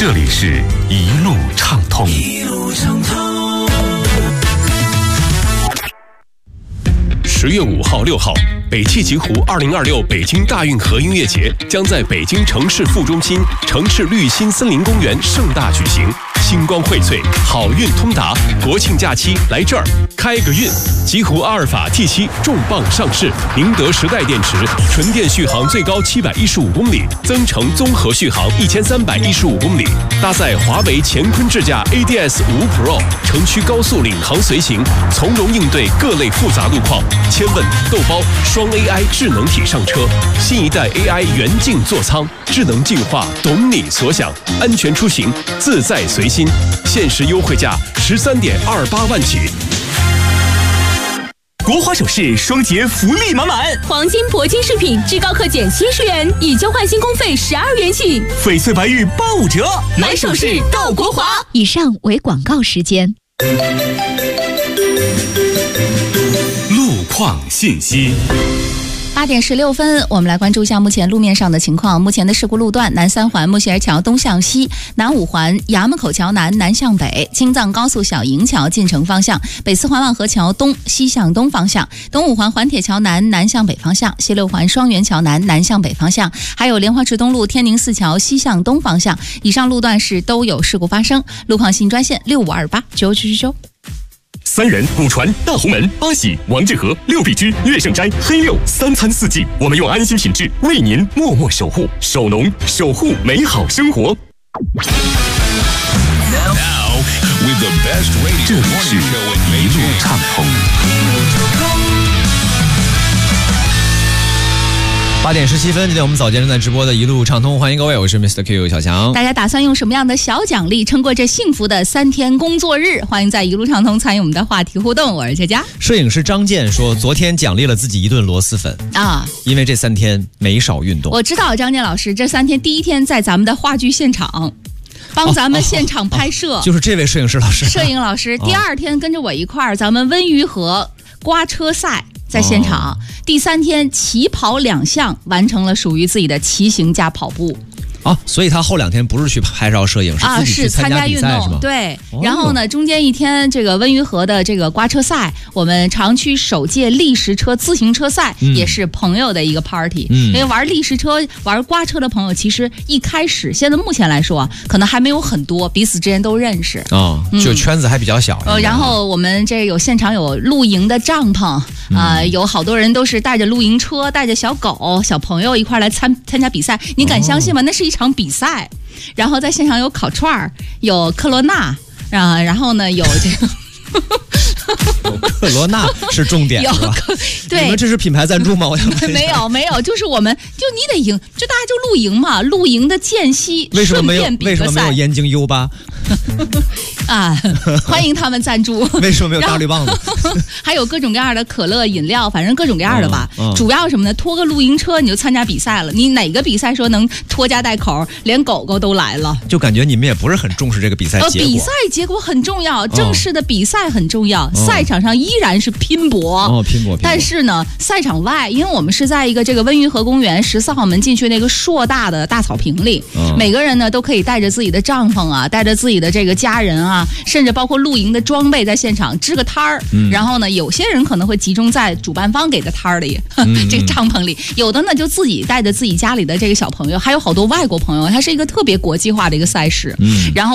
这里是一路畅通。10月5号、6号，北汽极狐2026北京大运河音乐节将在北京城市副中心城市绿心森林公园盛大举行。星光荟萃，好运通达，国庆假期来这儿开个运！极狐阿尔法 T7 重磅上市，宁德时代电池，纯电续航最高715公里，增程综合续航1315公里，搭载华为乾坤智驾 ADS 5 Pro， 城区高速领航随行，从容应对各类复杂路况。千问豆包双 AI 智能体上车，新一代 AI 元镜座舱，智能进化，懂你所想，安全出行，自在随心。限时优惠价13.28万起。 国华首饰双节福利满满， 黄金铂金饰品至高课减70元，已交换新工费12元起， 翡翠白玉85折， 买首饰到国华。 以上为广告时间。 路况信息。 8点16分，我们来关注一下目前路面上的情况。目前的事故路段：南三环木樨儿桥东向西，南五环衙门口桥南南向北，青藏高速小营桥进城方向，北四环望河桥东西向东方向，东五环环铁桥南南向北方向，西六环双元桥南南向北方向，还有莲花池东路天宁寺桥西向东方向。以上路段是都有事故发生。路况信专线65289999。 三人、古船、大红门、八喜、王致和、六必居、乐盛斋、黑六3餐4季，我们用安心品质为您默默守护，守农，守护美好生活。 这里是一路畅通。 8点17分，今天我们早间正在直播的一路畅通，欢迎各位，我是 Mr. Q 小强。 大家打算用什么样的小奖励撑过这幸福的3天工作日？欢迎在一路畅通参与我们的话题互动，我是佳佳。 摄影师张健说，昨天奖励了自己1顿螺蛳粉啊，因为这3天没少运动。 我知道张健老师这3天第一天在咱们的话剧现场。帮咱们现场拍摄， 就是这位摄影师老师。 摄影老师第2天跟着我一块儿，咱们温榆河刮车赛在现场。第3天起跑2项，完成了属于自己的骑行加跑步。 所以他后2天不是去拍照摄影，是自己去参加比赛，是吗？ 对。然后呢，中间1天这个温榆河的这个刮车赛，我们长区首届砾石车自行车赛，也是朋友的一个 party。因为玩砾石车、玩刮车的朋友，其实一开始现在目前来说，可能还没有很多，彼此之间都认识就圈子还比较小。 然后我们这有现场有露营的帐篷有好多人都是带着露营车、带着小狗、小朋友一块来参加比赛。你敢相信吗？那是一场比赛。然后在现场有烤串儿，有科罗娜然后呢有这个科罗娜是重点，是吧？ 对， 你们这是品牌赞助吗？我想没有，就是我们就你得赢，就大家就露营嘛，露营的间隙为什么没有燕京 U8 欢迎他们赞助。 为什么没有大绿棒子？ 还有各种各样的可乐饮料，反正各种各样的吧。主要什么呢？拖个露营车你就参加比赛了。你哪个比赛说能拖家带口，连狗狗都来了？ 就感觉你们也不是很重视这个比赛结果。 比赛结果很重要，正式的比赛很重要。赛场上依然是拼搏，但是呢，赛场外，因为我们是在一个这个温榆河公园14号门进去那个硕大的大草坪里，每个人呢都可以带着自己的帐篷啊，带着自己的这个家人啊，甚至包括露营的装备，在现场支个摊儿。然后呢，有些人可能会集中在主办方给的摊儿里，这个帐篷里；有的呢就自己带着自己家里的这个小朋友，还有好多外国朋友，它是一个特别国际化的一个赛事。然后